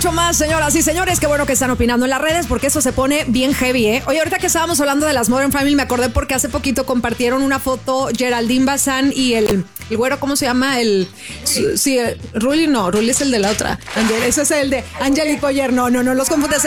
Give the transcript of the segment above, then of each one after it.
mucho más, señoras y señores. Qué bueno que están opinando en las redes porque eso se pone bien heavy, ¿eh? Oye, ahorita que estábamos hablando de las Modern Family me acordé porque hace poquito compartieron una foto Geraldine Bazán y el güero, ¿cómo se llama? Sí, Rulli es el de la otra. Ese es el de Angelique Boyer. No, los confundes.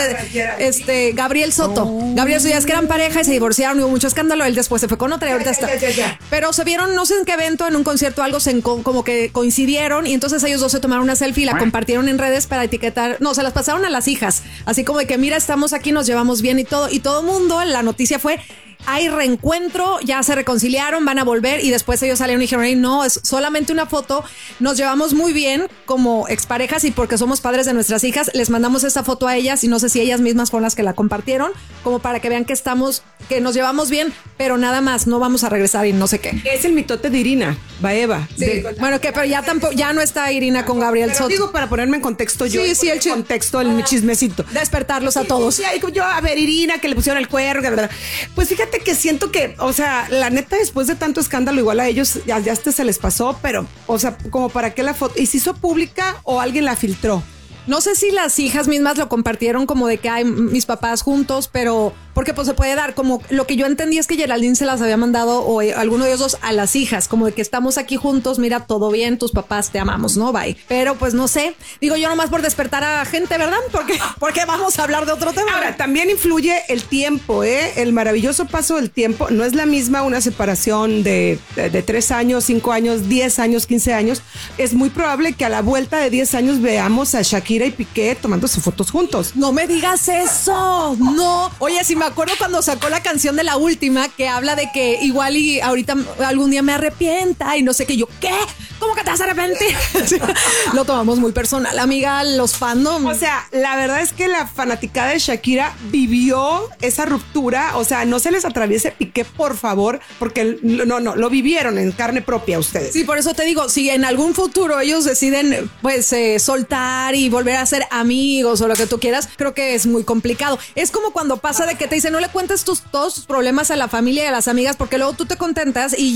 Gabriel Soto. Gabriel Soto, ya es que eran pareja y se divorciaron y hubo mucho escándalo. Él después se fue con otra y ahorita está. Pero se vieron, no sé en qué evento, en un concierto, algo como que coincidieron y entonces ellos dos se tomaron una selfie y la compartieron en redes para etiquetar. No, se las pasaron a las hijas. Así como de que, mira, estamos aquí, nos llevamos bien y todo. Y todo mundo, la noticia fue: hay reencuentro, ya se reconciliaron, van a volver. Y después ellos salieron y dijeron: no, es solamente una foto, nos llevamos muy bien como exparejas y porque somos padres de nuestras hijas, les mandamos esta foto a ellas y no sé si ellas mismas fueron las que la compartieron, como para que vean que que nos llevamos bien, pero nada más, no vamos a regresar y no sé qué. Es el mitote de Irina Baeva. Sí. Bueno, que pero ya no está Irina con Gabriel Soto. Digo, para ponerme en contexto yo. Sí, el contexto, el chismecito. Despertarlos a todos. Sí, yo, a ver, Irina, que le pusieron el cuerno, que verdad. Pues fíjate que siento que, o sea, la neta, después de tanto escándalo, igual a ellos ya se les pasó, pero, o sea, como para qué la foto. ¿Y se hizo pública o alguien la filtró? No sé si las hijas mismas lo compartieron como de que hay mis papás juntos, pero porque pues se puede dar, como lo que yo entendí es que Geraldine se las había mandado o alguno de ellos dos a las hijas, como de que estamos aquí juntos, mira, todo bien, tus papás te amamos, ¿no? Bye. Pero pues no sé, digo yo nomás por despertar a gente, ¿verdad? Porque vamos a hablar de otro tema. Ahora, también influye el tiempo, el maravilloso paso del tiempo. No es la misma una separación de 3 años, 5 años, 10 años, 15 años. Es muy probable que a la vuelta de 10 años veamos a Shakira y Piqué tomándose fotos juntos. No me digas eso, no. Oye, si me acuerdo cuando sacó la canción de La Última, que habla de que igual y ahorita algún día me arrepienta y no sé qué. Yo, ¿qué? ¿Cómo que te vas a arrepentir? Lo tomamos muy personal, amiga, los fandom. O sea, la verdad es que la fanaticada de Shakira vivió esa ruptura. O sea, no se les atraviese Piqué, por favor, porque no, lo vivieron en carne propia ustedes. Sí, por eso te digo, si en algún futuro ellos deciden pues soltar y volver a ser amigos o lo que tú quieras, creo que es muy complicado. Es como cuando pasa de que te dicen: no le cuentes todos tus problemas a la familia y a las amigas porque luego tú te contentas y